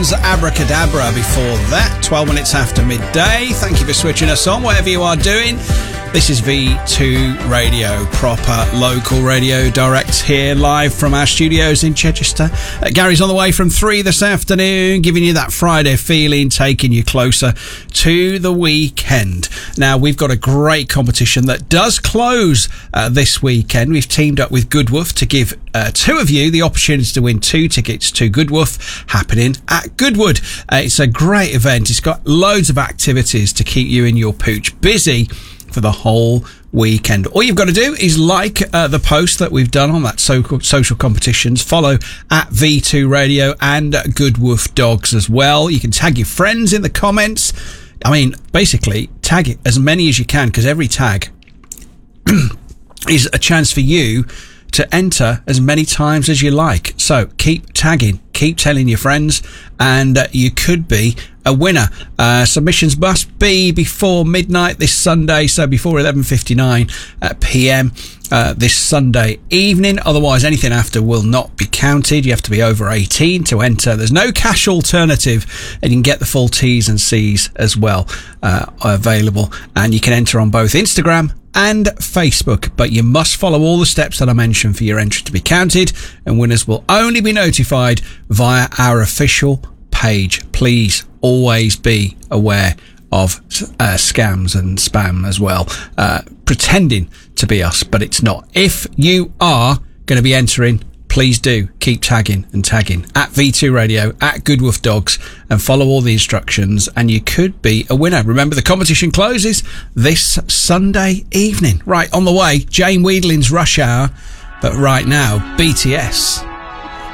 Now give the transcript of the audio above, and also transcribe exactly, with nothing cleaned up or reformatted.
Stones, Abracadabra before that, twelve minutes after midday. Thank you for switching us on, whatever you are doing. This is V two Radio, proper local radio, direct here live from our studios in Chichester. Uh, Gary's on the way from three this afternoon, giving you that Friday feeling, taking you closer to the weekend. Now, we've got a great competition that does close uh, this weekend. We've teamed up with Goodwoof to give uh, two of you the opportunity to win two tickets to Goodwoof, happening at Goodwood. Uh, it's a great event. It's got loads of activities to keep you and your pooch busy for the whole weekend. All you've got to do is like uh, the post that we've done on that so- social competitions. Follow at V two Radio and Goodwoof Dogs as well. You can tag your friends in the comments. I mean, basically, tag it as many as you can, because every tag is a chance for you to enter as many times as you like. So keep tagging, keep telling your friends, and uh, you could be a winner. Uh, submissions must be before midnight this Sunday, so before eleven fifty-nine p m uh, this Sunday evening. Otherwise, anything after will not be counted. You have to be over eighteen to enter. There's no cash alternative, and you can get the full T's and C's as well uh, available. And you can enter on both Instagram and Facebook, but you must follow all the steps that I mentioned for your entry to be counted, and winners will only be notified via our official page. Please always be aware of uh, scams and spam as well, uh, pretending to be us, but it's not. If you are going to be entering, please do keep tagging and tagging at V two Radio, at Goodwoof Dogs, and follow all the instructions, and you could be a winner. Remember, the competition closes this Sunday evening. Right, on the way, Jane Weedling's Rush Hour, but right now, B T S.